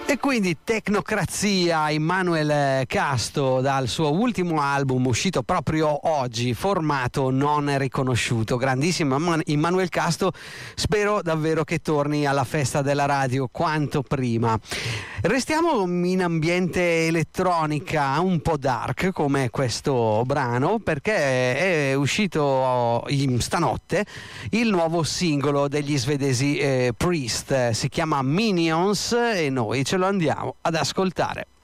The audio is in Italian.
E quindi Tecnocrazia, Immanuel Casto, dal suo ultimo album uscito proprio oggi, Formato non riconosciuto. Grandissimo Immanuel Casto, spero davvero che torni alla festa della radio quanto prima. Restiamo in ambiente elettronica un po' dark come questo brano, perché è uscito stanotte il nuovo singolo degli svedesi Priest, si chiama Minions e noi ce lo andiamo ad ascoltare.